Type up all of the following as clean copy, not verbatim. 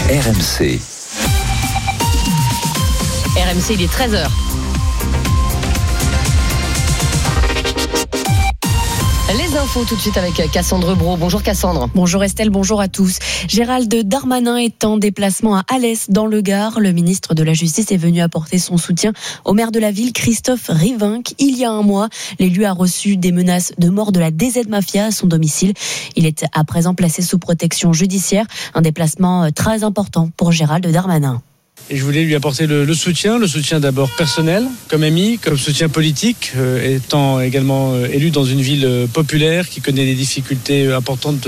RMC. RMC, il est 13h. Les infos tout de suite avec Cassandre Brault. Bonjour Cassandre. Bonjour Estelle, bonjour à tous. Gérald Darmanin est en déplacement à Alès dans le Gard. Le ministre de la Justice est venu apporter son soutien au maire de la ville, Christophe Rivinc. Il y a un mois, l'élu a reçu des menaces de mort de la DZ Mafia à son domicile. Il est à présent placé sous protection judiciaire. Un déplacement très important pour Gérald Darmanin. Et je voulais lui apporter le soutien d'abord personnel, comme ami, comme soutien politique, étant également élu dans une ville populaire qui connaît des difficultés importantes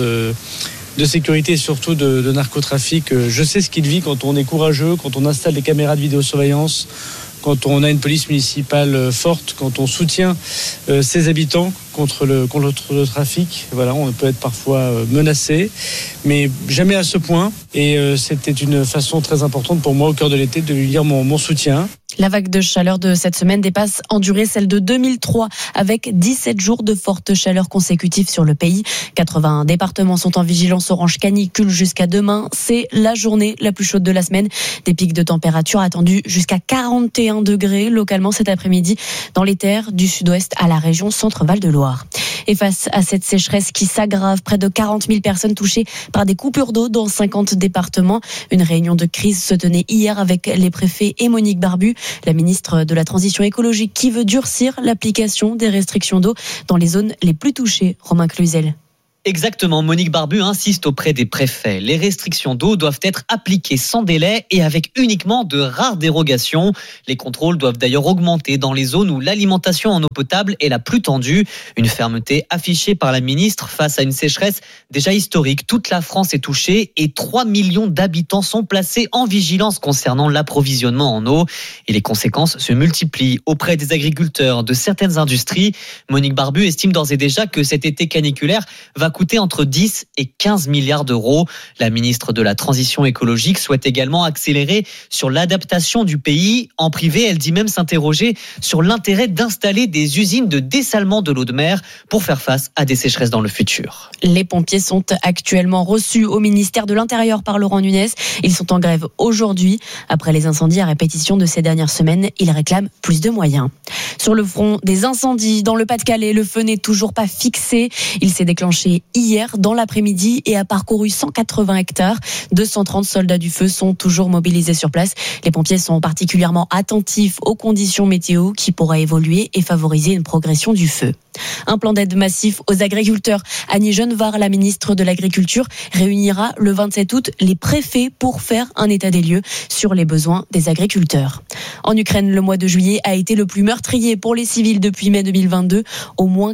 de sécurité et surtout de narcotrafic. Je sais ce qu'il vit quand on est courageux, quand on installe des caméras de vidéosurveillance, quand on a une police municipale forte, quand on soutient ses habitants contre le trafic. Voilà, on peut être parfois menacé, mais jamais à ce point. Et c'était une façon très importante pour moi, au cœur de l'été, de lui dire mon soutien. La vague de chaleur de cette semaine dépasse en durée celle de 2003, avec 17 jours de forte chaleur consécutive sur le pays. 81 départements sont en vigilance orange canicule jusqu'à demain. C'est la journée la plus chaude de la semaine. Des pics de température attendus jusqu'à 41 degrés localement cet après-midi dans les terres du sud-ouest à la région Centre-Val de Loire. Et face à cette sécheresse qui s'aggrave, près de 40 000 personnes touchées par des coupures d'eau dans 50 départements. Une réunion de crise se tenait hier avec les préfets et Monique Barbu, la ministre de la Transition écologique, qui veut durcir l'application des restrictions d'eau dans les zones les plus touchées. Romain Cluzel. Exactement, Monique Barbu insiste auprès des préfets. Les restrictions d'eau doivent être appliquées sans délai et avec uniquement de rares dérogations. Les contrôles doivent d'ailleurs augmenter dans les zones où l'alimentation en eau potable est la plus tendue. Une fermeté affichée par la ministre face à une sécheresse déjà historique. Toute la France est touchée et 3 millions d'habitants sont placés en vigilance concernant l'approvisionnement en eau. Et les conséquences se multiplient auprès des agriculteurs de certaines industries. Monique Barbu estime d'ores et déjà que cet été caniculaire va coûter entre 10 et 15 milliards d'euros. La ministre de la Transition écologique souhaite également accélérer sur l'adaptation du pays. En privé, elle dit même s'interroger sur l'intérêt d'installer des usines de dessalement de l'eau de mer pour faire face à des sécheresses dans le futur. Les pompiers sont actuellement reçus au ministère de l'Intérieur par Laurent Nunez. Ils sont en grève aujourd'hui. Après les incendies à répétition de ces dernières semaines, ils réclament plus de moyens. Sur le front des incendies, dans le Pas-de-Calais, le feu n'est toujours pas fixé. Il s'est déclenché hier dans l'après-midi et a parcouru 180 hectares. 230 soldats du feu sont toujours mobilisés sur place. Les pompiers sont particulièrement attentifs aux conditions météo qui pourraient évoluer et favoriser une progression du feu. Un plan d'aide massif aux agriculteurs. Annie Genevard, la ministre de l'Agriculture, réunira le 27 août les préfets pour faire un état des lieux sur les besoins des agriculteurs. En Ukraine, le mois de juillet a été le plus meurtrier pour les civils depuis mai 2022. Au moins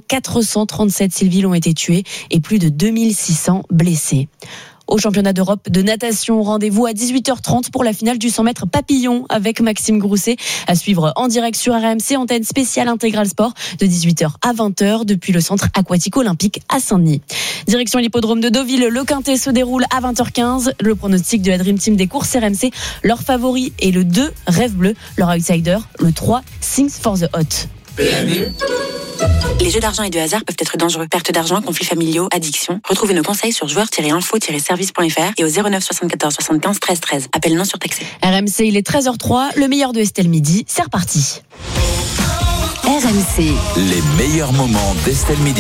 437 civils ont été tués et plus de 2600 blessés. Au championnat d'Europe de natation, rendez-vous à 18h30 pour la finale du 100 mètres papillon avec Maxime Grousset, à suivre en direct sur RMC, antenne spéciale Intégral Sport de 18h à 20h depuis le centre aquatique olympique à Saint-Denis. Direction l'hippodrome de Deauville, le Quintet se déroule à 20h15. Le pronostic de la Dream Team des courses RMC, leur favori est le 2 Rêve Bleu, leur outsider le 3 Things for the Hot. Les jeux d'argent et de hasard peuvent être dangereux. Perte d'argent, conflits familiaux, addiction. Retrouvez nos conseils sur joueurs-info-service.fr et au 09 74 75 13 13. Appel non surtaxé. RMC, il est 13h03, le meilleur de Estelle Midi, c'est reparti. RMC, les meilleurs moments d'Estelle Midi.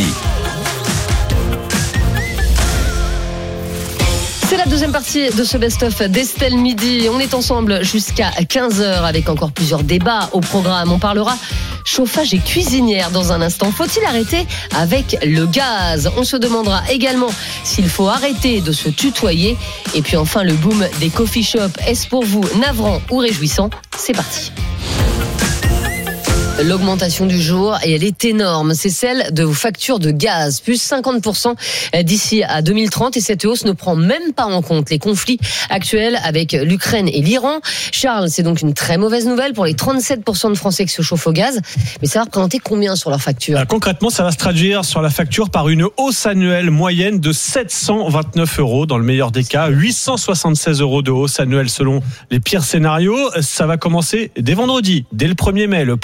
C'est la deuxième partie de ce best-of d'Estelle Midi. On est ensemble jusqu'à 15h avec encore plusieurs débats au programme. On parlera chauffage et cuisinière dans un instant. Faut-il arrêter avec le gaz ? On se demandera également s'il faut arrêter de se tutoyer. Et puis enfin, le boom des coffee shops. Est-ce pour vous navrant ou réjouissant ? C'est parti. L'augmentation du jour, et elle est énorme, c'est celle de vos factures de gaz, plus 50% d'ici à 2030, et cette hausse ne prend même pas en compte les conflits actuels avec l'Ukraine et l'Iran. Charles, c'est donc une très mauvaise nouvelle pour les 37% de Français qui se chauffent au gaz, mais ça va représenter combien sur leur facture ? Concrètement, ça va se traduire sur la facture par une hausse annuelle moyenne de 729 €, dans le meilleur des cas, 876 € de hausse annuelle selon les pires scénarios. Ça va commencer dès vendredi, dès le 1er mai, le prix repère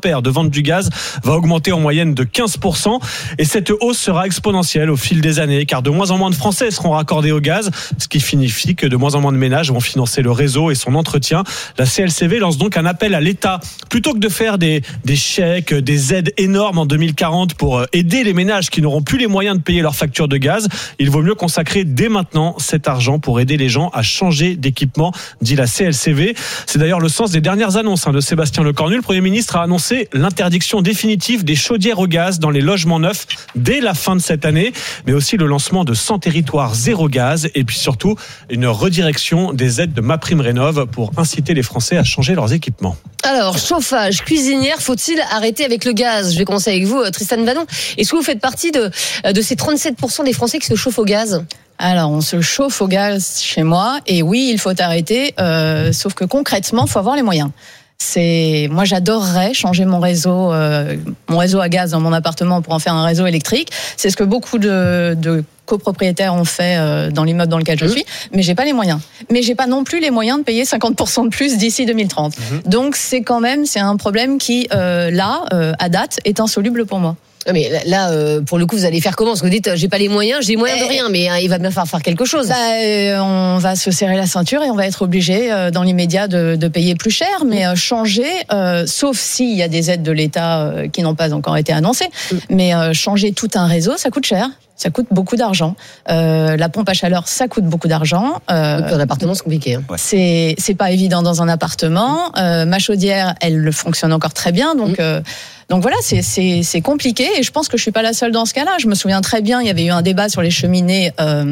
repère de vente du gaz va augmenter en moyenne de 15%. Et cette hausse sera exponentielle au fil des années, car de moins en moins de Français seront raccordés au gaz, ce qui signifie que de moins en moins de ménages vont financer le réseau et son entretien. La CLCV lance donc un appel à l'État. Plutôt que de faire des chèques, des aides énormes en 2040 pour aider les ménages qui n'auront plus les moyens de payer leur facture de gaz, il vaut mieux consacrer dès maintenant cet argent pour aider les gens à changer d'équipement, dit la CLCV. C'est d'ailleurs le sens des dernières annonces de Sébastien Lecornu. Le Premier ministre a annoncé l'interdiction définitive des chaudières au gaz dans les logements neufs dès la fin de cette année, mais aussi le lancement de 100 territoires zéro gaz et puis surtout une redirection des aides de MaPrimeRénov' pour inciter les Français à changer leurs équipements. Alors, chauffage, cuisinière, faut-il arrêter avec le gaz ? Je vais commencer avec vous, Tristan Vanon. Est-ce que vous faites partie de ces 37% des Français qui se chauffent au gaz ? Alors, on se chauffe au gaz chez moi, et oui, il faut arrêter, sauf que concrètement, il faut avoir les moyens. Moi, j'adorerais changer mon réseau à gaz dans mon appartement pour en faire un réseau électrique. C'est ce que beaucoup de copropriétaires ont fait dans l'immeuble dans lequel je suis, mais j'ai pas les moyens. Mais j'ai pas non plus les moyens de payer 50% de plus d'ici 2030. Donc c'est un problème qui, à date, est insoluble pour moi. Mais là, pour le coup, vous allez faire comment ? Parce que vous dites, j'ai pas les moyens, j'ai les moyens de rien, mais il va bien falloir faire quelque chose. On va se serrer la ceinture et on va être obligé, dans l'immédiat, de payer plus cher, mais changer, sauf s'il y a des aides de l'État qui n'ont pas encore été annoncées, mais changer tout un réseau, ça coûte cher. Ça coûte beaucoup d'argent. La pompe à chaleur, ça coûte beaucoup d'argent. Un appartement, c'est compliqué. Ouais. C'est pas évident dans un appartement. Ma chaudière, elle fonctionne encore très bien, donc voilà, c'est compliqué et je pense que je suis pas la seule dans ce cas-là. Je me souviens très bien, il y avait eu un débat sur les cheminées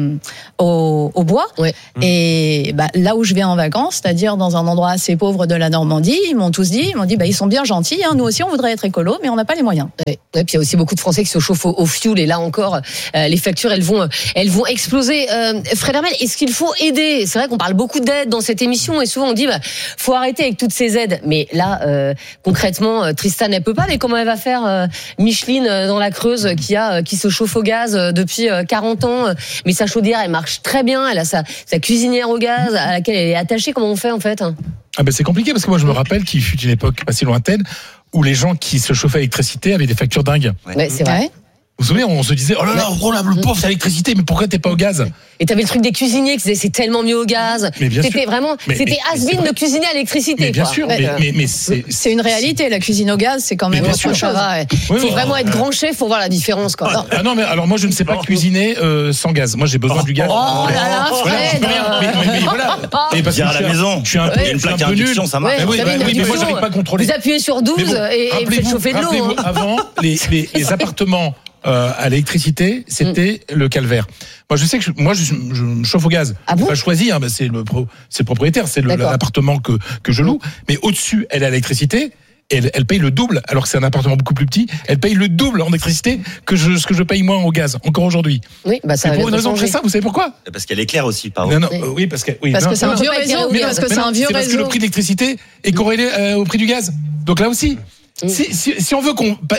au bois. Ouais. Et là où je vais en vacances, c'est-à-dire dans un endroit assez pauvre de la Normandie, ils m'ont dit, ils sont bien gentils. Nous aussi, on voudrait être écolo, mais on n'a pas les moyens. Ouais. Et puis il y a aussi beaucoup de Français qui se chauffent au fioul et là encore, les factures, elles vont exploser. Fred Hermel, est-ce qu'il faut aider ? C'est vrai qu'on parle beaucoup d'aide dans cette émission et souvent on dit, faut arrêter avec toutes ces aides. Mais là, concrètement, Tristan, elle peut pas. Mais comment elle va faire Micheline dans la Creuse qui se chauffe au gaz depuis 40 ans, mais sa chaudière elle marche très bien, elle a sa cuisinière au gaz à laquelle elle est attachée. Comment on fait en fait ? C'est compliqué parce que moi je me rappelle qu'il fut une époque pas si lointaine où les gens qui se chauffaient à l'électricité avaient des factures dingues. Ouais, c'est vrai. Vous vous souvenez, on se disait, oh là là, le pauvre, c'est l'électricité, mais pourquoi t'es pas au gaz ? Et t'avais le truc des cuisiniers qui disaient, c'est tellement mieux au gaz. Mais bien c'était sûr. Vraiment, c'était has-been de cuisiner à l'électricité. Mais bien sûr, mais c'est une réalité, la cuisine au gaz, c'est quand même autre chose. Il faut vraiment être grand chef pour voir la différence, quoi. Non, mais alors moi, je ne sais pas cuisiner sans gaz. Moi, j'ai besoin du gaz. Oh là là, Fred. Mais voilà. Et parce que à la maison, je suis un peu, une plaque à induction, ça marche. Oui, mais moi, j'arrive pas à contrôler. Vous appuyez sur 12 et vous faites chauffer de l'eau. Rappelez-vous, avant, les appartements à l'électricité, c'était le calvaire. Moi, je sais que je me chauffe au gaz. Ah bon ? Pas choisi, c'est le propriétaire, c'est l'appartement que je loue. Mais au-dessus, elle a l'électricité. Elle paye le double, alors que c'est un appartement beaucoup plus petit. Elle paye le double en électricité que ce que je paye moi au gaz, encore aujourd'hui. Oui, ça pour une raison très simple, vous savez pourquoi ? Parce qu'elle éclaire aussi, pardon. Oui, parce que c'est un vieux réseau. Parce que c'est un vieux réseau. Parce que le prix de l'électricité est corrélé au prix du gaz. Donc là aussi. Si on veut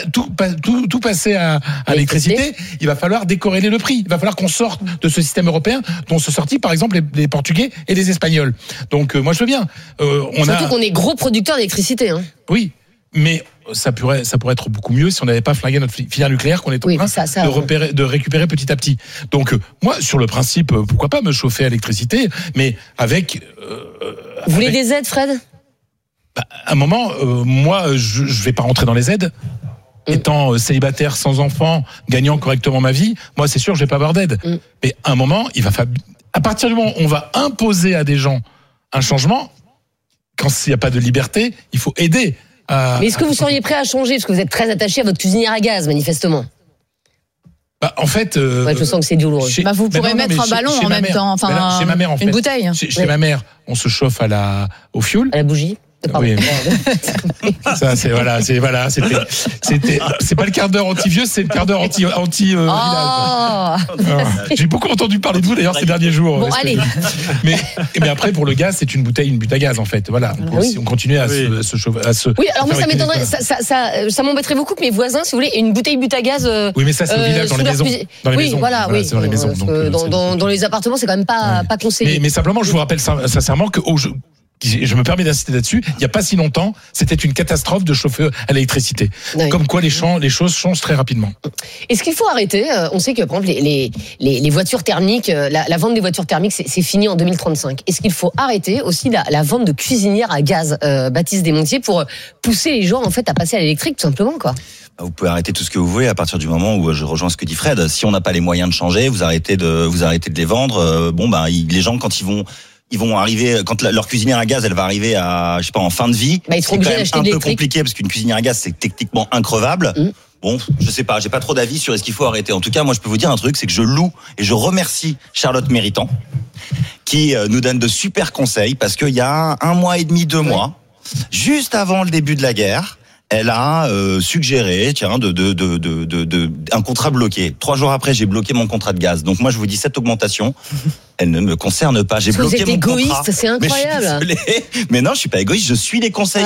tout passer à l'électricité, il va falloir décorréler le prix. Il va falloir qu'on sorte de ce système européen dont sont sortis par exemple les Portugais et les Espagnols. Donc moi je veux bien. Surtout qu'on est gros producteurs d'électricité. Oui, mais ça pourrait être beaucoup mieux si on n'avait pas flingué notre filière nucléaire qu'on est en train de récupérer petit à petit. Donc moi sur le principe, pourquoi pas me chauffer à l'électricité, mais avec. Vous voulez des aides, Fred ? À un moment, moi, je vais pas rentrer dans les aides. Étant célibataire, sans enfant, gagnant correctement ma vie, moi, c'est sûr, je vais pas avoir d'aide. Mais à un moment, il va falloir. À partir du moment où on va imposer à des gens un changement, quand il n'y a pas de liberté, il faut aider. Mais est-ce que vous seriez prêt à changer ? Parce que vous êtes très attaché à votre cuisinière à gaz, manifestement. En fait, je sens que c'est douloureux. Vous pourrez mettre un ballon en même temps, enfin, chez ma mère, en fait, une bouteille. Chez ma mère, on se chauffe au fioul. À la bougie. Oui. Ça, c'est pas le quart d'heure anti-vieux, c'est le quart d'heure anti-village. J'ai beaucoup entendu parler de vous d'ailleurs ces derniers jours. Bon, allez. Mais après, pour le gaz, c'est une butte à gaz en fait. Voilà. Si on continue à se chauffer. Oui, alors moi ça m'étonnerait, ça m'embêterait beaucoup que mes voisins, si vous voulez, une bouteille butte à gaz. Oui, mais ça c'est au village, dans les maisons. C'est dans les maisons. Dans les appartements, c'est quand même pas conseillé. Mais simplement, je vous rappelle sincèrement que je me permets d'insister là-dessus, il n'y a pas si longtemps, c'était une catastrophe de chauffer à l'électricité. Oui. Comme quoi les choses changent très rapidement. Est-ce qu'il faut arrêter? On sait que, par exemple, les voitures thermiques, la vente des voitures thermiques, c'est fini en 2035. Est-ce qu'il faut arrêter aussi la vente de cuisinières à gaz, Baptiste Desmontiers, pour pousser les gens, en fait, à passer à l'électrique, tout simplement, quoi? Vous pouvez arrêter tout ce que vous voulez à partir du moment où je rejoins ce que dit Fred. Si on n'a pas les moyens de changer, vous arrêtez de les vendre. Les gens, quand ils vont arriver, quand leur cuisinière à gaz, elle va arriver à, je sais pas, en fin de vie. Ils seront obligés d'acheter de l'électrique. C'est un peu compliqué parce qu'une cuisinière à gaz, c'est techniquement increvable. Bon, je sais pas, j'ai pas trop d'avis sur est-ce qu'il faut arrêter. En tout cas, moi, je peux vous dire un truc, c'est que je loue et je remercie Charlotte Méritant, qui nous donne de super conseils, parce qu'il y a 1 mois et demi, 2 mois, juste avant le début de la guerre, elle a suggéré, un contrat bloqué. 3 jours après, j'ai bloqué mon contrat de gaz. Donc moi, je vous dis, cette augmentation, elle ne me concerne pas. J'ai bloqué mon contrat. Vous êtes égoïste, c'est incroyable. Mais non, je suis pas égoïste. Je suis les conseils.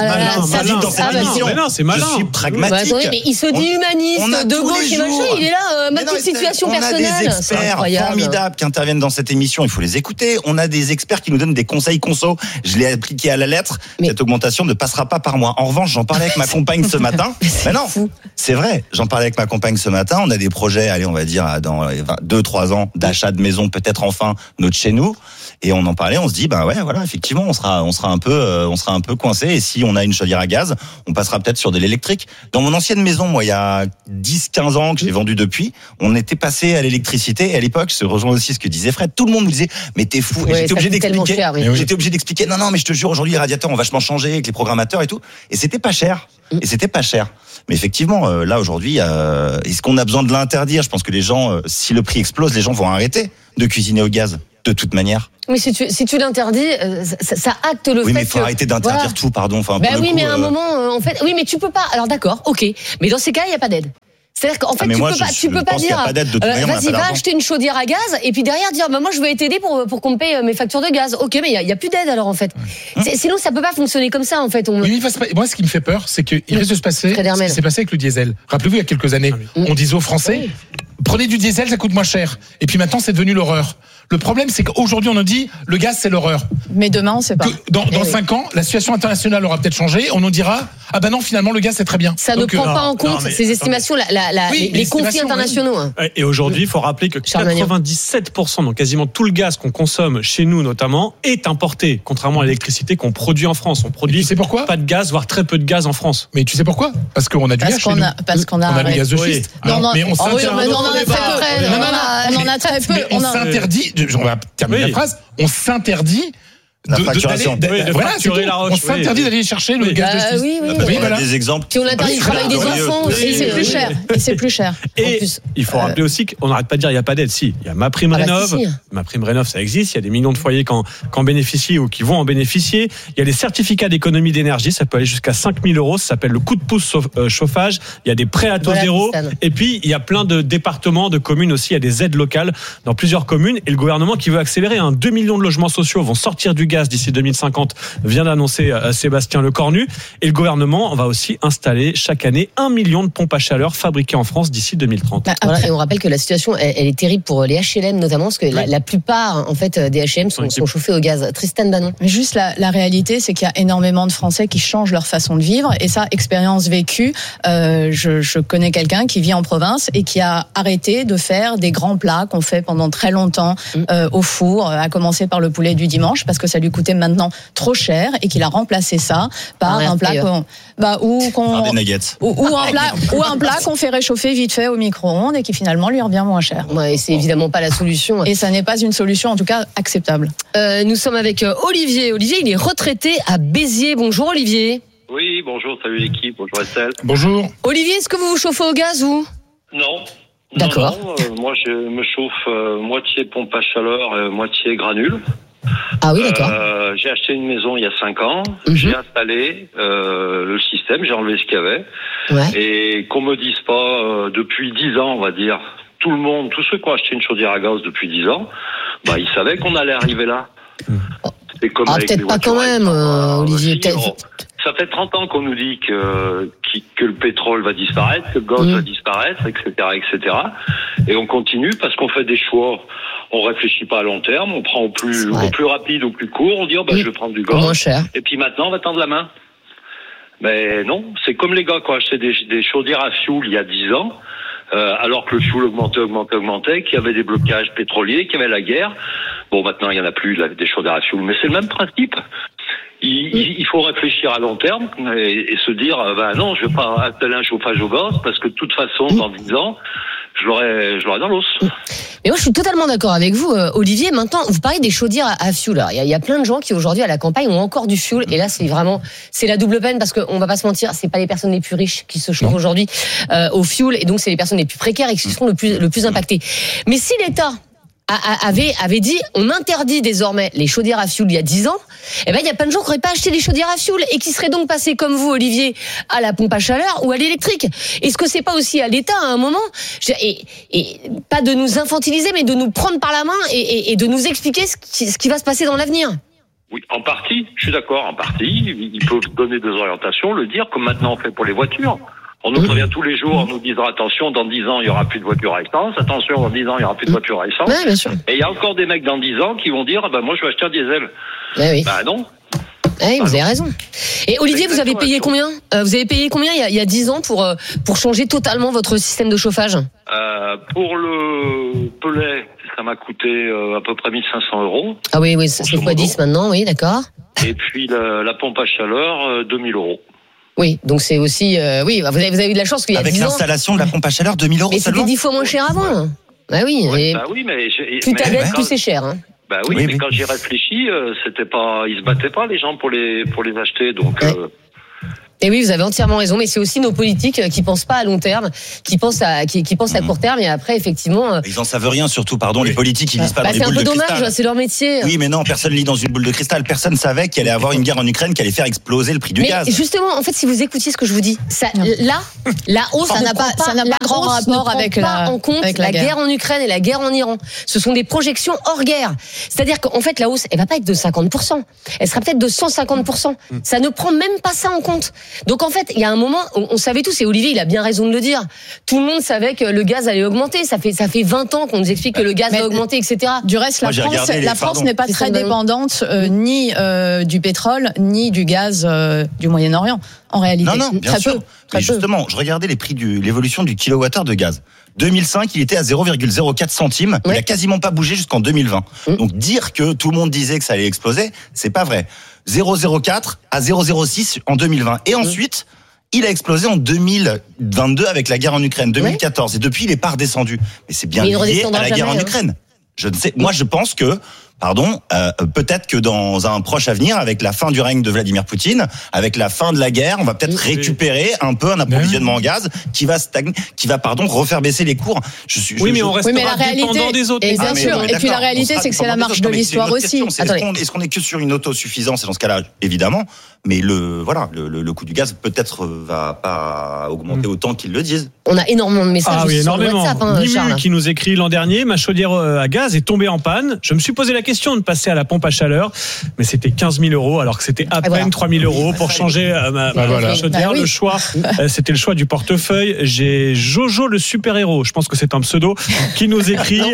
C'est malin. Je suis pragmatique. Mais il se dit humaniste, de gauche et machin. Il est là, ma petite situation personnelle. On a des experts formidables qui interviennent dans cette émission. Il faut les écouter. On a des experts qui nous donnent des conseils conso. Je l'ai appliqué à la lettre. Cette augmentation ne passera pas par moi. En revanche, j'en parlais avec ma compagne ce matin. Mais non, c'est vrai. J'en parlais avec ma compagne ce matin. On a des projets, allez, on va dire, dans 2-3 ans, d'achat de maison, peut-être enfin, notre chez nous. Et on en parlait, on se dit, effectivement, on sera un peu coincé. Et si on a une chaudière à gaz, on passera peut-être sur de l'électrique. Dans mon ancienne maison, moi, il y a 10-15 ans que j'ai vendu depuis, on était passé à l'électricité. Et à l'époque, je rejoins aussi ce que disait Fred. Tout le monde me disait, mais t'es fou. Et j'étais obligé d'expliquer. J'étais obligé d'expliquer. Non, mais je te jure, aujourd'hui, les radiateurs ont vachement changé avec les programmateurs et tout. Et c'était pas cher. Mais effectivement, là aujourd'hui, est-ce qu'on a besoin de l'interdire? Je pense que les gens, si le prix explose, les gens vont arrêter de cuisiner au gaz, de toute manière. Mais si tu l'interdis, ça acte le fait que... Oui, mais il faut arrêter d'interdire tout, pardon. Enfin, mais à un moment, en fait... Oui, mais tu peux pas... Alors d'accord, ok. Mais dans ces cas, il n'y a pas d'aide. C'est-à-dire qu'en fait, tu peux pas dire, vas-y, va acheter une chaudière à gaz, et puis derrière dire, moi je vais t'aider pour qu'on me paye mes factures de gaz. Ok, mais il y a plus d'aide alors en fait. Sinon, ça peut pas fonctionner comme ça en fait. Moi, ce qui me fait peur, c'est qu'il risque de se passer ce qui s'est passé avec le diesel. Rappelez-vous, il y a quelques années, on disait aux Français, prenez du diesel, ça coûte moins cher. Et puis maintenant, c'est devenu l'horreur. Le problème, c'est qu'aujourd'hui, on nous dit, le gaz, c'est l'horreur. Mais demain, on sait pas. Dans 5 ans, la situation internationale aura peut-être changé. On nous dira, non, finalement, le gaz, c'est très bien. Ça ne prend pas en compte ces estimations, les conflits internationaux. Et aujourd'hui, il faut rappeler que 97%, donc quasiment tout le gaz qu'on consomme chez nous, notamment, est importé. Contrairement à l'électricité qu'on produit en France. On produit pas de gaz, voire très peu de gaz en France. Mais tu sais pourquoi? Parce qu'on a du gaz chez nous. Parce qu'on a le gaz de schiste. Mais on en a très peu. On s'interdit, on va terminer la phrase, on s'interdit la facturation. On s'interdit d'aller chercher le gaz de schiste. Oui, voilà. Des exemples. Puis on interdit le travail des enfants aussi. Et c'est plus cher. Et il faut rappeler aussi qu'on n'arrête pas de dire il n'y a pas d'aide. Si, il y a MaPrimeRénov'. MaPrimeRénov', ça existe. Il y a des millions de foyers qui en bénéficient ou qui vont en bénéficier. Il y a les certificats d'économie d'énergie. Ça peut aller jusqu'à 5 000 €. Ça s'appelle le coup de pouce chauffage. Il y a des prêts à taux zéro. Et puis, il y a plein de départements, de communes aussi. Il y a des aides locales dans plusieurs communes. Et le gouvernement qui veut accélérer. 2 millions de logements sociaux vont sortir du gaz d'ici 2050, vient d'annoncer Sébastien Lecornu. Et le gouvernement va aussi installer chaque année 1 million de pompes à chaleur fabriquées en France d'ici 2030. Et on rappelle que la situation, elle est terrible pour les HLM notamment, parce que la plupart en fait, des HLM sont chauffés au gaz. Tristan Banon. Mais juste la réalité, c'est qu'il y a énormément de Français qui changent leur façon de vivre. Et ça, expérience vécue, je connais quelqu'un qui vit en province et qui a arrêté de faire des grands plats qu'on fait pendant très longtemps au four, à commencer par le poulet du dimanche, parce que ça lui coûtait maintenant trop cher, et qu'il a remplacé ça par un plat des nuggets. ou un plat qu'on fait réchauffer vite fait au micro-ondes et qui finalement lui revient moins cher. Et c'est évidemment pas la solution. Et ça n'est pas une solution, en tout cas acceptable. Nous sommes avec Olivier. Olivier, il est retraité à Béziers. Bonjour Olivier. Oui, bonjour, salut l'équipe, bonjour Estelle. Bonjour. Olivier, est-ce que vous vous chauffez au gaz ou? Non. D'accord. Non, moi je me chauffe moitié pompe à chaleur, moitié granule. Ah oui, d'accord. J'ai acheté une maison il y a 5 ans, j'ai installé le système, j'ai enlevé ce qu'il y avait. Et qu'on me dise pas, depuis 10 ans, on va dire, tout le monde, tous ceux qui ont acheté une chaudière à gaz depuis 10 ans, ils savaient qu'on allait arriver là. Peut-être pas quand même, Olivier. Ça fait 30 ans qu'on nous dit que le pétrole va disparaître, que le gaz va disparaître, etc., etc. Et on continue parce qu'on fait des choix. On réfléchit pas à long terme, on prend au plus rapide, au plus court. On dit, je vais prendre du gaz. Moins cher. Et puis maintenant, on va tendre la main. Mais non, c'est comme les gars qui ont acheté des chaudières à fioul il y a 10 ans, alors que le fioul augmentait, qu'il y avait des blocages pétroliers, qu'il y avait la guerre. Bon, maintenant, il y en a plus des chaudières à fioul, mais c'est le même principe. Il faut réfléchir à long terme et se dire, non, je vais pas installer un chauffage au gaz parce que de toute façon, dans 10 ans, je l'aurai dans l'os. Mais moi, je suis totalement d'accord avec vous, Olivier. Maintenant, vous parlez des chaudières à fioul. Alors, il y a plein de gens qui aujourd'hui à la campagne ont encore du fioul. Et là, c'est la double peine parce qu'on va pas se mentir, c'est pas les personnes les plus riches qui se chauffent aujourd'hui au fioul, et donc c'est les personnes les plus précaires et qui seront le plus impactées. Mais si l'État avait dit on interdit désormais les chaudières à fioul il y a 10 ans, il y a plein de gens qui n'auraient pas acheté des chaudières à fioul et qui seraient donc passés comme vous, Olivier, à la pompe à chaleur ou à l'électrique. Est-ce que c'est pas aussi à l'État à un moment, et pas de nous infantiliser, mais de nous prendre par la main et de nous expliquer ce qui va se passer dans l'avenir? Oui, en partie, je suis d'accord, en partie. Ils peuvent donner des orientations, le dire, comme maintenant on fait pour les voitures. On nous prévient tous les jours, on nous disant attention, dans 10 ans, il n'y aura plus de voitures à essence. Attention, dans 10 ans, il n'y aura plus de voitures à essence. Ouais, bien sûr. Et il y a encore des mecs dans 10 ans qui vont dire, moi, je vais acheter un diesel. Oui. Non. Oui, vous avez raison. Et Olivier, vous avez payé combien il y a 10 ans pour changer totalement votre système de chauffage? Pour le Pellet, ça m'a coûté à peu près 1500 €. Ah oui, c'est x10 maintenant, oui, d'accord. Et puis la pompe à chaleur, 2000 €. Oui, donc c'est aussi... vous avez eu de la chance qu'il y a 10 ans... Avec l'installation de la pompe à chaleur, 2000 € mais seulement. c'était 10 fois moins cher avant. Bah oui, mais plus ta dette, plus c'est cher. Hein. Mais quand j'y réfléchis, ils se battaient pas les gens pour les acheter, donc... Et oui, vous avez entièrement raison, mais c'est aussi nos politiques qui pensent pas à long terme, qui pensent à court terme, et après effectivement. Ils en savent rien, surtout, les politiques, ils lisent pas dans les boules de cristal. C'est un peu dommage, c'est leur métier. Oui, mais non, personne lit dans une boule de cristal. Personne savait qu'il allait avoir une guerre en Ukraine qui allait faire exploser le prix du gaz. Justement, en fait, si vous écoutiez ce que je vous dis, la hausse, ça n'a pas grand rapport avec la guerre en Ukraine et la guerre en Iran. Ce sont des projections hors guerre. C'est-à-dire qu'en fait, la hausse, elle va pas être de 50%. Elle sera peut-être de 150%. Ça ne prend même pas ça en compte. Donc en fait, il y a un moment, on savait tous, et Olivier, il a bien raison de le dire. Tout le monde savait que le gaz allait augmenter. Ça fait 20 ans qu'on nous explique que le gaz va augmenter, etc. Du reste, la France n'est pas très dépendante ni du pétrole, ni du gaz du Moyen-Orient. En réalité, non, bien sûr. Mais justement, je regardais les prix l'évolution du kilowattheure de gaz. 2005, il était à 0,04 centimes. Il a quasiment pas bougé jusqu'en 2020. Donc dire que tout le monde disait que ça allait exploser, c'est pas vrai. 0,04 à 0,06 en 2020. Et ensuite, il a explosé en 2022 avec la guerre en Ukraine, 2014. Et depuis, il est pas redescendu. Mais c'est bien lié à la guerre en Ukraine. Je ne sais. Moi, je pense que, peut-être que dans un proche avenir, avec la fin du règne de Vladimir Poutine, avec la fin de la guerre, on va peut-être récupérer un peu un approvisionnement en gaz qui va refaire baisser les cours. Mais on restera dépendant des autres. Et bien sûr. Et puis la réalité, c'est que c'est la marche de l'histoire aussi. Est-ce qu'on est que sur une autosuffisance? Et dans ce cas-là, évidemment. Mais le coût du gaz peut-être va pas augmenter autant qu'ils le disent. On a énormément de messages sur WhatsApp, Charles. Qui nous écrit l'an dernier, ma chaudière à gaz est tombée en panne. Je me suis posé la question de passer à la pompe à chaleur, mais c'était 15 000 € alors que c'était à peine 3 000 € pour changer ma chaudière. Le choix, c'était le choix du portefeuille. J'ai Jojo le super-héros, je pense que c'est un pseudo, qui nous écrit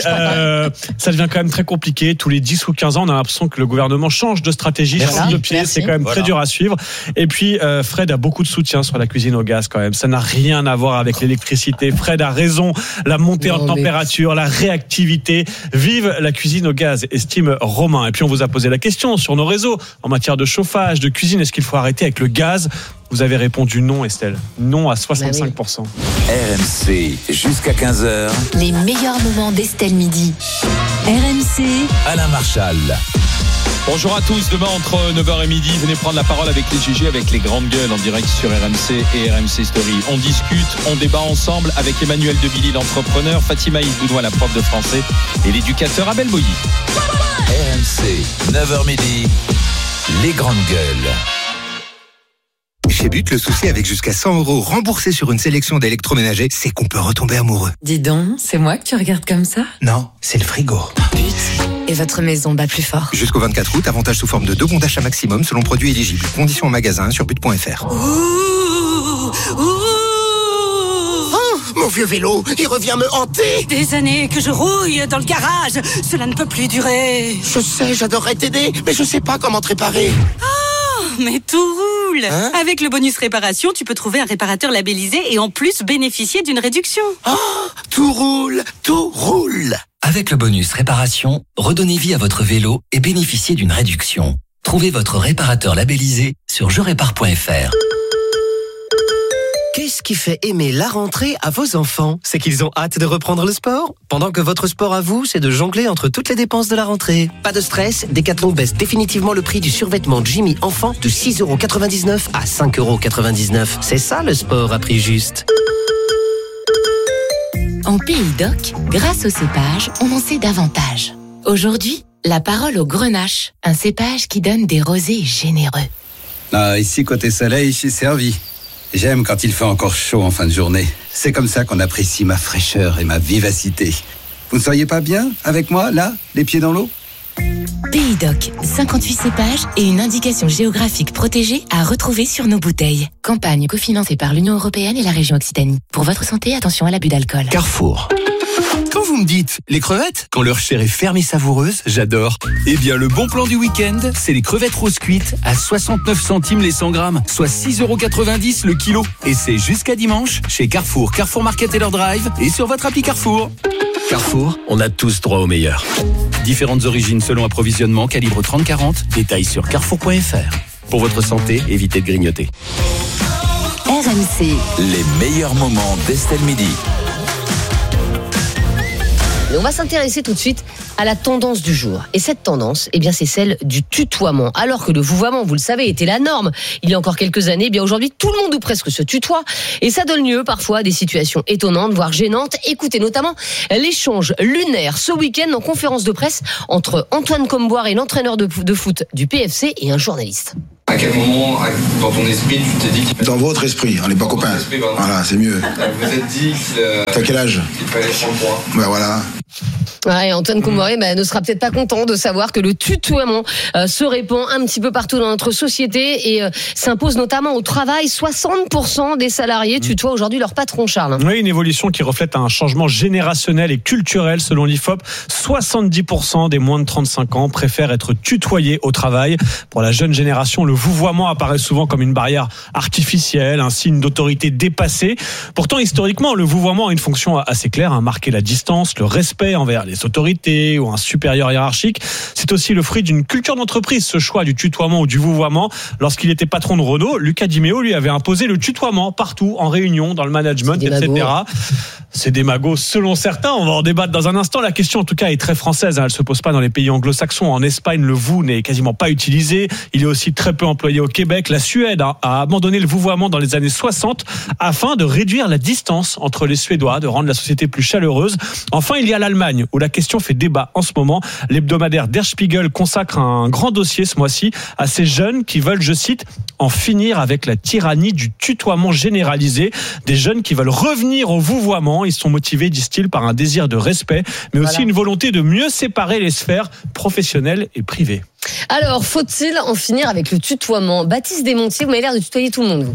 ça devient quand même très compliqué. Tous les 10 ou 15 ans, on a l'impression que le gouvernement change de stratégie, change de pied. C'est quand même très dur à suivre. Et puis Fred a beaucoup de soutien sur la cuisine au gaz quand même. Ça n'a rien à voir avec l'électricité. Fred a raison. La montée en température, la réactivité. Vive la cuisine au gaz, estime Romain. Et puis on vous a posé la question sur nos réseaux en matière de chauffage, de cuisine. Est-ce qu'il faut arrêter avec le gaz? Vous avez répondu non, Estelle. Non à 65%. RMC jusqu'à 15h. Les meilleurs moments d'Estelle Midi. RMC. Alain Marchal. Bonjour à tous, demain entre 9h et midi, venez prendre la parole avec les GG, avec les grandes gueules en direct sur RMC et RMC Story. On discute, on débat ensemble avec Emmanuel Debilly, l'entrepreneur, Fatima Iboudouin, la prof de français, et l'éducateur Abel Boilly. RMC, 9h midi, les grandes gueules. Chez But, le souci avec jusqu'à 100 € remboursés sur une sélection d'électroménagers, c'est qu'on peut retomber amoureux. Dis donc, c'est moi que tu regardes comme ça? Non, c'est le frigo. But. et votre maison bat plus fort. Jusqu'au 24 août, avantage sous forme de 2 bons d'achat maximum selon produit éligible. Conditions en magasin sur but.fr. Mon vieux vélo, il revient me hanter. Des années que je rouille dans le garage. Cela ne peut plus durer. Je sais, j'adorerais t'aider, mais je sais pas comment te réparer. Oh, mais tout roule. Avec le bonus réparation, tu peux trouver un réparateur labellisé et en plus bénéficier d'une réduction. Oh, tout roule, tout roule. Avec le bonus réparation, redonnez vie à votre vélo et bénéficiez d'une réduction. Trouvez votre réparateur labellisé sur jerépare.fr. Qu'est-ce qui fait aimer la rentrée à vos enfants? C'est qu'ils ont hâte de reprendre le sport? Pendant que votre sport à vous, c'est de jongler entre toutes les dépenses de la rentrée. Pas de stress, Decathlon baisse définitivement le prix du survêtement Jimmy enfant de 6,99€ à 5,99€. C'est ça le sport à prix juste. En Pays d'Oc, grâce au cépage, on en sait davantage. Aujourd'hui, la parole au grenache, un cépage qui donne des rosés généreux. Ici, côté soleil, je suis servi. J'aime quand il fait encore chaud en fin de journée. C'est comme ça qu'on apprécie ma fraîcheur et ma vivacité. Vous ne seriez pas bien avec moi, là, les pieds dans l'eau? Pays d'Oc, 58 cépages et une indication géographique protégée à retrouver sur nos bouteilles. Campagne cofinancée par l'Union européenne et la région Occitanie. Pour votre santé, attention à l'abus d'alcool. Carrefour. Quand vous me dites les crevettes, quand leur chair est ferme et savoureuse, j'adore. Eh bien, le bon plan du week-end, c'est les crevettes roses cuites à 69 centimes les 100 grammes, soit 6,90€ le kilo. Et c'est jusqu'à dimanche chez Carrefour, Carrefour Market et leur drive et sur votre appli Carrefour. Carrefour, on a tous droit au meilleur. Différentes origines selon approvisionnement, calibre 30-40, détails sur carrefour.fr. Pour votre santé, évitez de grignoter. RMC. Les meilleurs moments d'Estelle Midi. Et on va s'intéresser tout de suite à la tendance du jour. Et cette tendance, eh bien, c'est celle du tutoiement. Alors que le vouvoiement, vous le savez, était la norme il y a encore quelques années, eh bien aujourd'hui, tout le monde ou presque se tutoie. Et ça donne lieu parfois à des situations étonnantes, voire gênantes. Écoutez notamment l'échange lunaire ce week-end en conférence de presse entre Antoine Comboire et l'entraîneur de foot du PFC et un journaliste. À quel moment, dans ton esprit, tu t'es dit... Dans votre esprit, on n'est pas copains. Voilà, c'est mieux. Vous vous êtes dit t'as quel âge? qu'il fallait prendre le point. Ben voilà. Ouais, Antoine Comboire ne sera peut-être pas content de savoir que le tutoiement se répand un petit peu partout dans notre société et s'impose notamment au travail. 60% des salariés tutoient aujourd'hui leur patron, Charles. Oui, une évolution qui reflète un changement générationnel et culturel selon l'IFOP. 70% des moins de 35 ans préfèrent être tutoyés au travail. Pour la jeune génération, le vouvoiement apparaît souvent comme une barrière artificielle, un signe d'autorité dépassée. Pourtant, historiquement, le vouvoiement a une fonction assez claire, marquer la distance, le respect envers les autorités ou un supérieur hiérarchique. C'est aussi le fruit d'une culture d'entreprise, ce choix du tutoiement ou du vouvoiement. Lorsqu'il était patron de Renault, Lucas Di Meo lui avait imposé le tutoiement partout, en réunion, dans le management, etc. C'est des magots selon certains. On va en débattre dans un instant. La question, en tout cas, est très française. Elle ne se pose pas dans les pays anglo-saxons. En Espagne, le vous n'est quasiment pas utilisé. Il est aussi très peu employé au Québec. La Suède a abandonné le vouvoiement dans les années 60 afin de réduire la distance entre les Suédois, de rendre la société plus chaleureuse. Enfin, il y a l'Allemagne, où la question fait débat en ce moment. L'hebdomadaire Der Spiegel consacre un grand dossier ce mois-ci à ces jeunes qui veulent, je cite, en finir avec la tyrannie du tutoiement généralisé. Des jeunes qui veulent revenir au vouvoiement. Ils sont motivés, disent-ils, par un désir de respect, mais aussi une volonté de mieux séparer les sphères professionnelles et privées. Alors, faut-il en finir avec le tutoiement? Baptiste Desmontiers, vous m'avez l'air de tutoyer tout le monde, vous.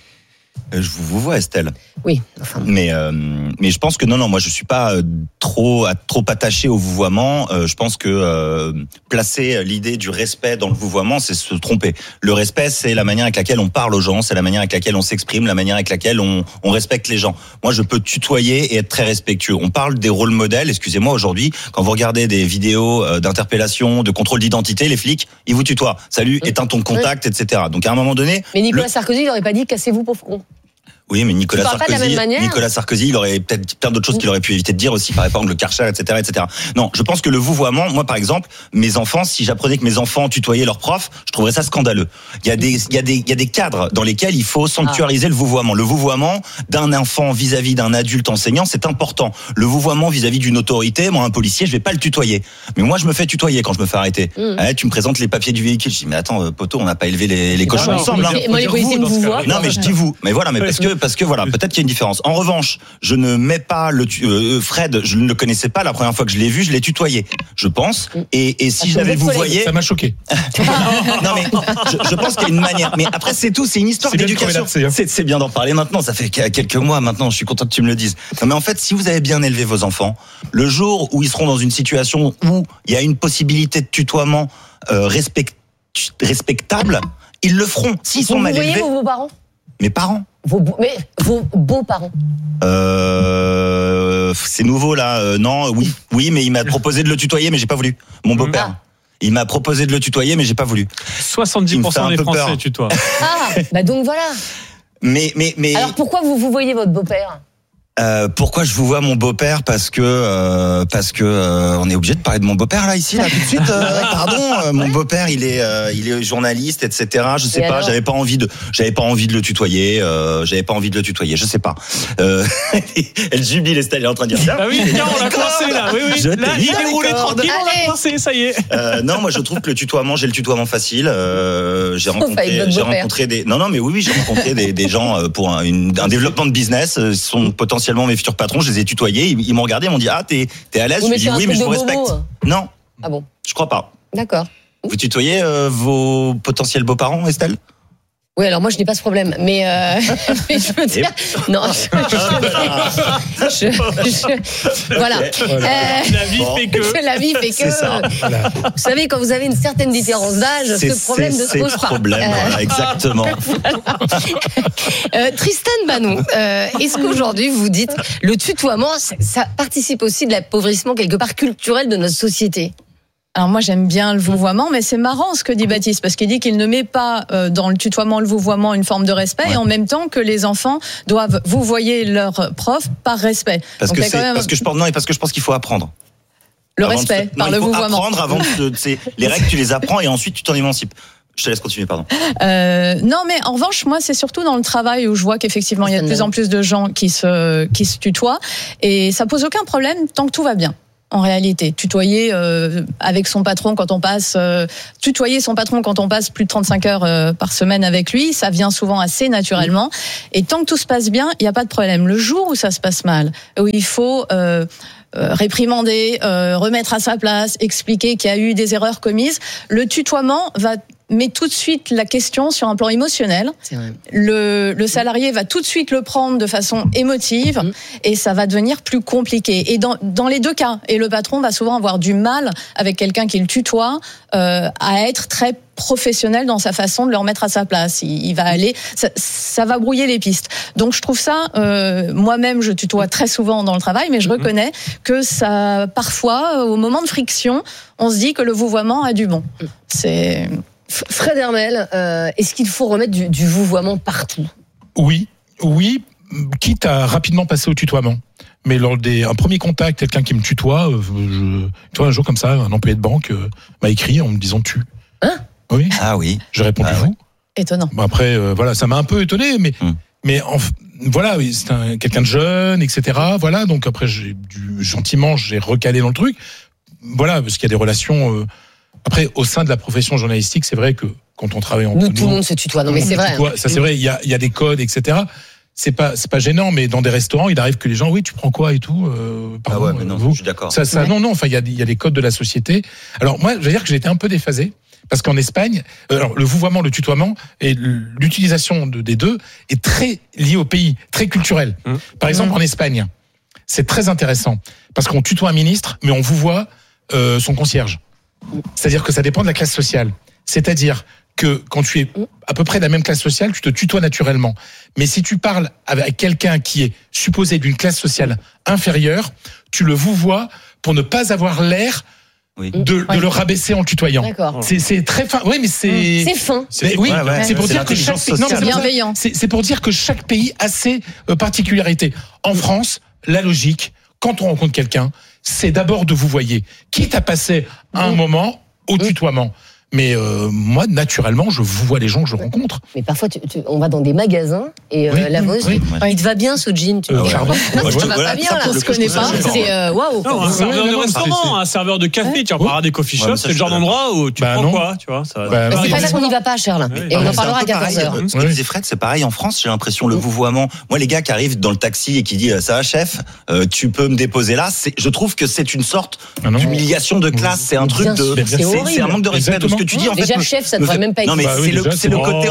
Je vous vois, Estelle. Oui, enfin. Mais je pense que non, moi je suis pas trop attaché au vouvoiement. Je pense que placer l'idée du respect dans le vouvoiement, c'est se tromper. Le respect, c'est la manière avec laquelle on parle aux gens, c'est la manière avec laquelle on s'exprime, la manière avec laquelle on respecte les gens. Moi, je peux tutoyer et être très respectueux. On parle des rôles modèles. Excusez-moi, aujourd'hui, quand vous regardez des vidéos d'interpellation, de contrôle d'identité, les flics, ils vous tutoient. Salut, éteins ton contact, etc. Donc à un moment donné. Mais Nicolas Sarkozy, il n'aurait pas dit cassez-vous pauvre con. Oui, mais Nicolas Sarkozy, il aurait peut-être plein d'autres choses qu'il aurait pu éviter de dire aussi, par exemple le Karcher, etc., etc. Non, je pense que le vouvoiement, moi par exemple, mes enfants, si j'apprenais que mes enfants tutoyaient leurs profs, je trouverais ça scandaleux. Il y a des cadres dans lesquels il faut sanctuariser le vouvoiement. Le vouvoiement d'un enfant vis-à-vis d'un adulte enseignant, c'est important. Le vouvoiement vis-à-vis d'une autorité, moi un policier, je vais pas le tutoyer. Mais moi je me fais tutoyer quand je me fais arrêter. Tu me présentes les papiers du véhicule, je dis mais attends poteau, on n'a pas élevé les cochons ensemble. Moi les policiers me vouvoient. Non mais je dis vous. Mais voilà, mais parce que que voilà, peut-être qu'il y a une différence. En revanche, je ne mets pas Fred, je ne le connaissais pas la première fois que je l'ai vu, je l'ai tutoyé, je pense. Et si j'avais vous voyez, ça m'a choqué. Non mais je pense qu'il y a une manière. Mais après c'est tout, c'est une histoire d'éducation. C'est bien d'en parler maintenant. Ça fait quelques mois maintenant. Je suis content que tu me le dises. Non mais en fait, si vous avez bien élevé vos enfants, le jour où ils seront dans une situation où il y a une possibilité de tutoiement respectable, ils le feront. S'ils sont mal élevés. Vous voyez vos parents ? Mes parents. Vos beaux-parents. C'est nouveau là. Non, oui, mais il m'a proposé de le tutoyer, mais j'ai pas voulu. Mon beau-père. Il m'a proposé de le tutoyer, mais j'ai pas voulu. 70% des Français tutoient. Bah donc voilà. Mais. Alors pourquoi vous voyez votre beau-père ? Pourquoi je vous vois mon beau-père? Parce que on est obligé de parler de mon beau-père là ici là tout de suite. Pardon, mon beau-père il est journaliste, etc. Je sais pas, j'avais pas envie de le tutoyer. Je sais pas. Elle jubile, Estelle, elle est en train de dire. Ah oui, on l'a coincé là. Oui. Là, il est roulé tranquille, on l'a coincé, ça y est. Non, moi je trouve que j'ai le tutoiement facile. J'ai rencontré des des gens pour un développement de business. Ils sont potentiellement mes futurs patrons, je les ai tutoyés, ils m'ont regardé, ils m'ont dit t'es à l'aise, je lui ai dit oui mais je vous respecte. Non. Ah bon? Je crois pas. D'accord. Vous tutoyez vos potentiels beaux-parents, Estelle? Oui, alors moi je n'ai pas ce problème, mais je veux dire, non, voilà. La vie fait que. La vie fait que. Ça, voilà. Vous savez, quand vous avez une certaine différence d'âge, ce problème ne se pose pas. Voilà, exactement. Tristan Banou, est-ce qu'aujourd'hui vous dites le tutoiement, ça participe aussi de l'appauvrissement quelque part culturel de notre société? Alors moi j'aime bien le vouvoiement, mais c'est marrant ce que dit Baptiste, parce qu'il dit qu'il ne met pas dans le tutoiement, le vouvoiement une forme de respect, et en même temps que les enfants doivent vouvoyer leur prof par respect. Parce que je pense qu'il faut apprendre. Le respect par le vouvoiement. Apprendre avant les règles tu les apprends et ensuite tu t'en émancipes. Je te laisse continuer, pardon. Non, mais en revanche, moi, c'est surtout dans le travail où je vois qu'effectivement, il y a de plus en plus de gens qui se tutoient, et ça pose aucun problème tant que tout va bien. En réalité, tutoyer avec son patron quand on passe, tutoyer son patron quand on passe plus de 35 heures par semaine avec lui, ça vient souvent assez naturellement. Et tant que tout se passe bien, il n'y a pas de problème. Le jour où ça se passe mal, où il faut réprimander, remettre à sa place, expliquer qu'il y a eu des erreurs commises, le tutoiement met tout de suite la question sur un plan émotionnel. C'est vrai. Le salarié va tout de suite le prendre de façon émotive et ça va devenir plus compliqué. Et dans les deux cas, et le patron va souvent avoir du mal avec quelqu'un qui le tutoie à être très professionnel dans sa façon de le remettre à sa place. Il va aller, ça va brouiller les pistes. Donc je trouve ça, moi-même je tutoie très souvent dans le travail, mais je reconnais que ça, parfois, au moment de friction, on se dit que le vouvoiement a du bon. C'est... Fred Hermel, est-ce qu'il faut remettre du vouvoiement partout? Oui, quitte à rapidement passer au tutoiement. Mais lors un premier contact, quelqu'un qui me tutoie, un jour comme ça, un employé de banque m'a écrit en me disant tu. Hein? Oui. Ah oui. J'ai répondu vous. Étonnant. Bon, après, voilà, ça m'a un peu étonné, mais voilà, c'est quelqu'un de jeune, etc. Voilà, donc après, gentiment, j'ai recalé dans le truc. Voilà, parce qu'il y a des relations. Après, au sein de la profession journalistique, c'est vrai que quand on travaille en tout le monde se tutoie. Non, mais c'est vrai. Ça, c'est vrai. Il y a des codes, etc. C'est pas gênant, mais dans des restaurants, il arrive que les gens, oui, tu prends quoi et tout. Pardon, mais non, je suis d'accord. Non. Enfin, il y a des codes de la société. Alors moi, je veux dire que j'ai été un peu déphasé. Parce qu'en Espagne, le vouvoiement, le tutoiement et l'utilisation des deux est très lié au pays, très culturel. Par exemple, en Espagne, c'est très intéressant parce qu'on tutoie un ministre, mais on vouvoie son concierge. C'est-à-dire que ça dépend de la classe sociale. C'est-à-dire que quand tu es à peu près de la même classe sociale, tu te tutoies naturellement. Mais si tu parles avec quelqu'un qui est supposé d'une classe sociale inférieure, tu le vouvoies pour ne pas avoir l'air de le rabaisser en le tutoyant. D'accord. C'est très fin. Oui, mais c'est fin. C'est pour dire que c'est pour dire que chaque pays a ses particularités. En France, la logique, quand on rencontre quelqu'un, c'est d'abord de vouvoyer, quitte à passer un moment au tutoiement. Mais moi, naturellement, je vois les gens que je rencontre. Mais parfois, on va dans des magasins et la voix, il te va bien ce jean. Tu pardon. Non, ça va pas bien là. On se connaît pas. C'est waouh. Un serveur de restaurant, un serveur de café, tu vas pas à des coffee shops, c'est le genre d'endroit où tu prends quoi, tu vois. C'est pas ça qu'on n'y va pas, Charles. Et on en parlera à 14h. Ce que disait Fred, c'est pareil en France, j'ai l'impression, le vouvoiement. Moi, les gars qui arrivent dans le taxi et qui disent ça va, chef, tu peux me déposer là, je trouve que c'est une sorte d'humiliation de classe. C'est un truc de. C'est un manque de respect de ce que tu dis. En fait, déjà, chef, ça ne devrait même pas exister. Non, mais c'est le côté.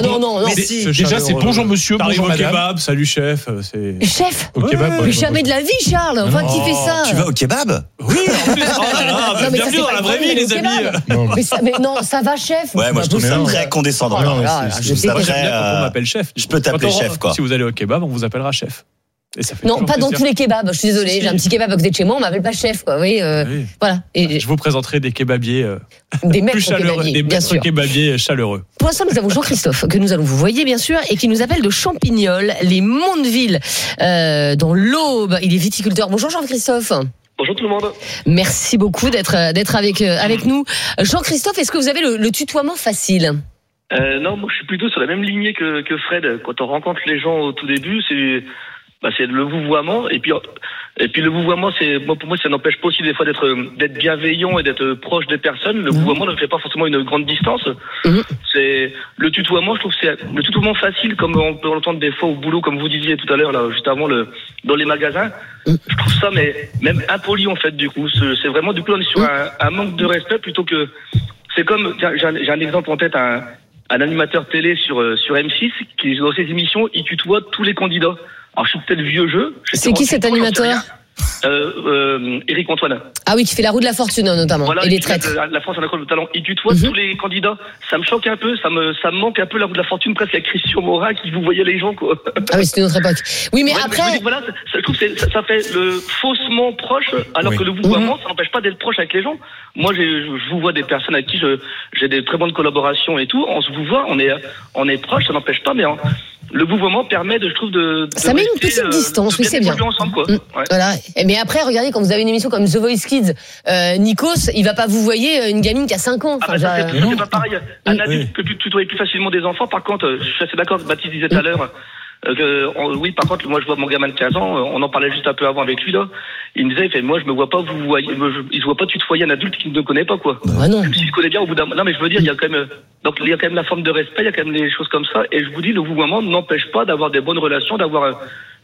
Déjà, c'est bonjour monsieur, bonjour madame. Kebab, salut chef. Chef mais jamais de la vie, Charles. Enfin, qui fait ça? Tu vas au kebab? Oui, en plus. Bienvenue dans la vraie vie, les amis. Mais non, ça va, chef. Ouais, moi je trouve ça très condescendant. Je sais pas quand on m'appelle chef. Je peux t'appeler chef, quoi. Si vous allez au kebab, on vous appellera chef. Non, pas dans tous les kebabs. Je suis désolée, j'ai un petit kebab à côté de chez moi, on m'appelle pas chef, quoi. Oui, voilà. Et je vous présenterai des kebabiers, des plus chaleureux, kebabiers, des maîtres kebabiers chaleureux. Pour l'instant, nous avons Jean-Christophe que nous allons vous voyez bien sûr et qui nous appelle de Champignol, les Mondeville, dans l'Aube. Il est viticulteur. Bonjour Jean-Christophe. Bonjour tout le monde. Merci beaucoup d'être avec nous. Jean-Christophe, est-ce que vous avez le tutoiement facile? Non, moi je suis plutôt sur la même lignée que Fred. Quand on rencontre les gens au tout début, c'est le vouvoiement et puis le vouvoiement pour moi ça n'empêche pas aussi des fois d'être bienveillant et d'être proche des personnes. Le vouvoiement ne fait pas forcément une grande distance. C'est le tutoiement, je trouve que c'est le tutoiement facile comme on peut l'entendre des fois au boulot comme vous disiez tout à l'heure là juste avant dans les magasins. Je trouve ça mais même impoli en fait du coup. C'est vraiment du coup on est sur un manque de respect plutôt que c'est comme j'ai un exemple en tête un animateur télé sur M6 qui dans ses émissions il tutoie tous les candidats. Alors je suis peut-être vieux jeu. C'est qui cet animateur? Éric Antoine. Ah oui, qui fait la roue de la fortune notamment. Voilà, et les traites. La France en a le talent. Il tutoie tous les candidats. Ça me choque un peu, ça me manque un peu la roue de la fortune presque avec Christian Morin qui vous voyait les gens quoi. Ah oui, c'était une autre époque. Oui, mais après. Mais voilà, je trouve que ça fait le faussement proche, alors que le vouvoiement, ça n'empêche pas d'être proche avec les gens. Moi, je vous vois des personnes avec qui j'ai des très bonnes collaborations et tout. On se vous voit, on est proche, ça n'empêche pas, mais le vouvoiement permet je trouve ça met une petite distance, oui c'est bien. Ensemble, quoi. Voilà. Mais après, regardez, quand vous avez une émission comme The Voice Kids, Nikos, il va pas vous voyer une gamine qui a 5 ans. C'est pas pareil. Un adulte peut tutoyer plus facilement des enfants. Par contre, je suis assez d'accord, Baptiste disait tout à l'heure. Oui, par contre, moi je vois mon gamin de 15 ans, on en parlait juste un peu avant avec lui là. Il me disait, moi je me vois pas il se voit pas tutoyer un adulte qui ne me connaît pas quoi. Ah non. Même s'il se connaît bien au bout d'un moment. Non mais je veux dire, il y a quand même la forme de respect, il y a quand même des choses comme ça. Et je vous dis, le vouvoiement n'empêche pas d'avoir des bonnes relations, d'avoir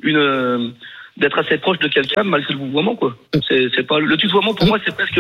d'être assez proche de quelqu'un malgré le vouvoiement quoi. C'est pas le tutoiement pour moi, c'est presque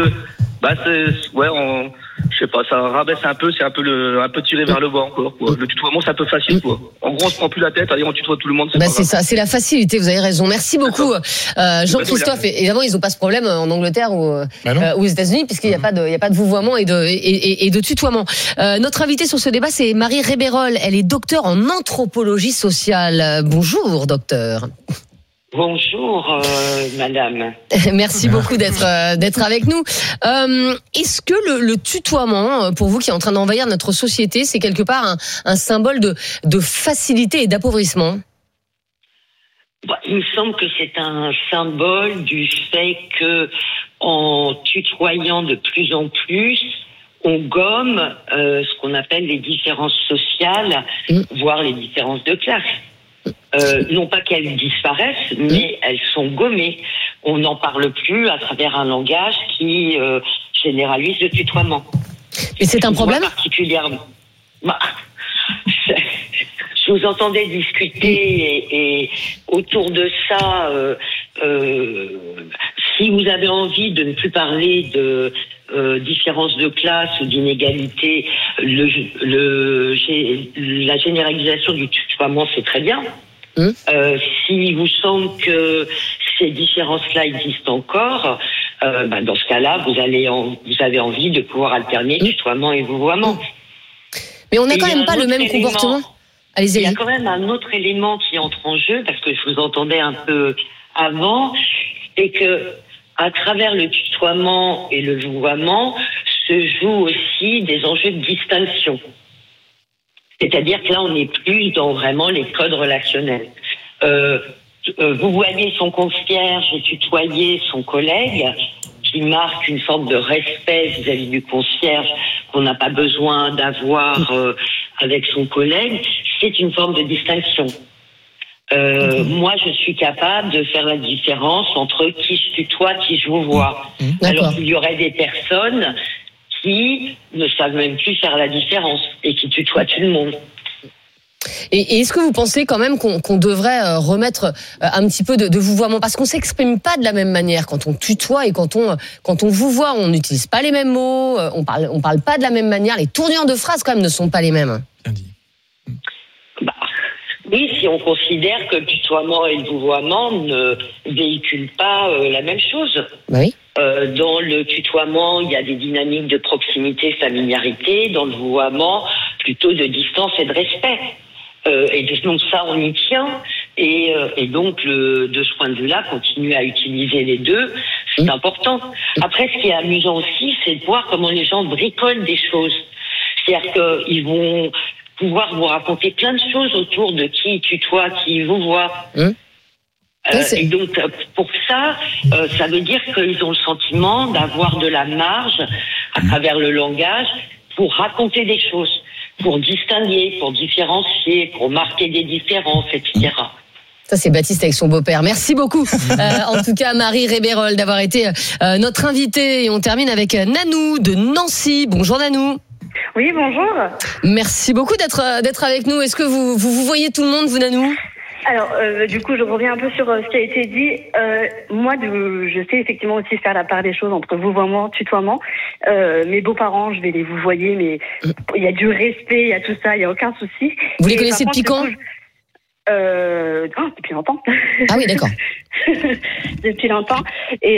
je sais pas, ça rabaisse un peu, c'est un peu tiré vers le bas encore quoi. Le tutoiement c'est un peu facile quoi. En gros on se prend plus la tête, allez on tutoie tout le monde. C'est ça, c'est la facilité, vous avez raison. Merci beaucoup Jean-Christophe. Évidemment ils ont pas ce problème en Angleterre ou aux États-Unis puisqu'il y a pas de vouvoiement et de tutoiement. Notre invitée sur ce débat c'est Marie Rébérol, elle est docteure en anthropologie sociale. Bonjour docteur. Bonjour, madame. Merci beaucoup d'être avec nous. Est-ce que le tutoiement, pour vous qui est en train d'envahir notre société, c'est quelque part un symbole de facilité et d'appauvrissement? Il me semble que c'est un symbole du fait que, en tutoyant de plus en plus, on gomme ce qu'on appelle les différences sociales, voire les différences de classe. Non pas qu'elles disparaissent, mais elles sont gommées. On n'en parle plus à travers un langage qui généralise le tutoiement. Et c'est un problème particulièrement. Je vous entendais discuter et autour de ça, si vous avez envie de ne plus parler de différence de classe ou d'inégalité, la généralisation du tutoiement, c'est très bien. Si vous semble que ces différences-là existent encore, dans ce cas-là, vous avez envie de pouvoir alterner tutoiement et vouvoiement. Mais on n'a quand même pas le même comportement. Allez-y. Il y a quand même un autre élément qui entre en jeu, parce que je vous entendais un peu avant, c'est que à travers le tutoiement et le vouvoiement se jouent aussi des enjeux de distinction. C'est-à-dire que là, on n'est plus dans vraiment les codes relationnels. Vous voyez son concierge et tutoyer son collègue, qui marque une forme de respect vis-à-vis du concierge qu'on n'a pas besoin d'avoir avec son collègue, c'est une forme de distinction. Moi, je suis capable de faire la différence entre qui je tutoie, qui je vous vois. Alors qu'il y aurait des personnes qui ne savent même plus faire la différence et qui tutoient tout le monde. Et est-ce que vous pensez quand même qu'on devrait remettre un petit peu de vouvoiement, parce qu'on s'exprime pas de la même manière quand on tutoie et quand on vouvoie, on n'utilise pas les mêmes mots, on parle pas de la même manière, les tournures de phrases quand même ne sont pas les mêmes. Oui, si on considère que le tutoiement et le vouvoiement ne véhiculent pas la même chose. Oui. Dans le tutoiement, il y a des dynamiques de proximité, familiarité. Dans le vouvoiement, plutôt de distance et de respect. Donc ça, on y tient. Et donc, de ce point de vue-là, continuer à utiliser les deux, c'est important. Après, ce qui est amusant aussi, c'est de voir comment les gens bricolent des choses. C'est-à-dire qu'ils vont pouvoir vous raconter plein de choses autour de qui tutoie, qui vous voit. Et donc, pour ça, ça veut dire qu'ils ont le sentiment d'avoir de la marge à travers le langage pour raconter des choses, pour distinguer, pour différencier, pour marquer des différences, etc. Ça, c'est Baptiste avec son beau-père. Merci beaucoup, en tout cas, Marie Rébérol, d'avoir été notre invitée. Et on termine avec Nanou de Nancy. Bonjour Nanou. Oui, bonjour. Merci beaucoup d'être avec nous. Est-ce que vous voyez tout le monde, vous, Nanou ? Alors, du coup, je reviens un peu sur ce qui a été dit. Moi, je sais effectivement aussi faire la part des choses entre vouvoiement, tutoiement. Mes beaux-parents, je vais les vouvoyer, mais il y a du respect, il y a tout ça, il n'y a aucun souci. Vous les connaissez depuis quand ? Depuis longtemps. Ah oui, d'accord. Depuis longtemps. Et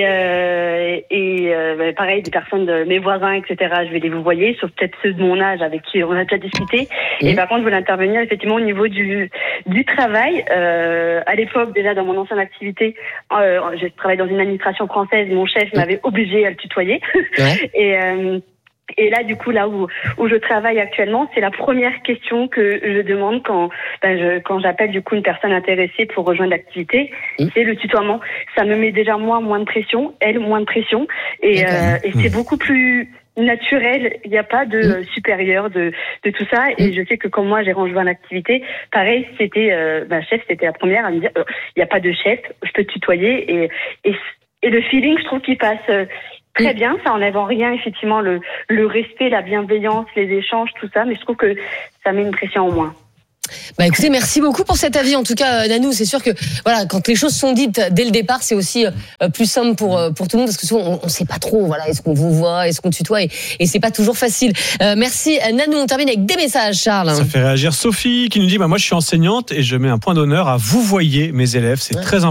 pareil, des personnes, mes voisins, etc., je vais les vouvoyer, sauf peut-être ceux de mon âge avec qui on a déjà discuté. Et par contre, je voulais intervenir effectivement au niveau du travail. À l'époque, déjà dans mon ancienne activité, je travaillais dans une administration française, mon chef m'avait obligé à le tutoyer. Ouais. Et là, du coup, là où je travaille actuellement, c'est la première question que je demande quand j'appelle du coup une personne intéressée pour rejoindre l'activité, c'est le tutoiement. Ça me met déjà moi moins de pression, elle moins de pression, et c'est beaucoup plus naturel. Il n'y a pas de supérieur de tout ça. Et je sais que quand moi j'ai rejoint l'activité, pareil, c'était chef, c'était la première à me dire il n'y a pas de chef, je peux te tutoyer, et le feeling, je trouve qu'il passe très bien, ça enlève en rien effectivement le respect, la bienveillance, les échanges, tout ça, mais je trouve que ça met une pression en moins. Écoutez, merci beaucoup pour cet avis. En tout cas, Nanou, c'est sûr que voilà, quand les choses sont dites dès le départ, c'est aussi plus simple pour tout le monde, parce que souvent on sait pas trop. Voilà, est-ce qu'on vous voit, est-ce qu'on tutoie, et c'est pas toujours facile. Merci Nanou. On termine avec des messages, Charles. Ça fait réagir Sophie qui nous dit moi je suis enseignante et je mets un point d'honneur à vous voyer mes élèves. C'est très important.